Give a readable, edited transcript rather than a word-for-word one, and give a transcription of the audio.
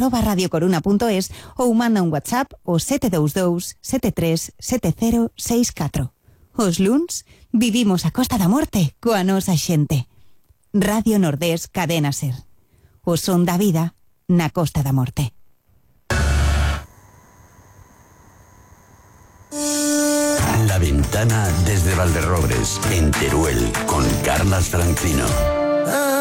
radio@radiocoruna.es ou manda un WhatsApp o 722 73 7064. Os luns vivimos a Costa da Morte coa nosa xente. Radio Nordés Cadena Ser. O son da vida na Costa da Morte. La Ventana desde Valderrobres, en Teruel, con Carlas Francino.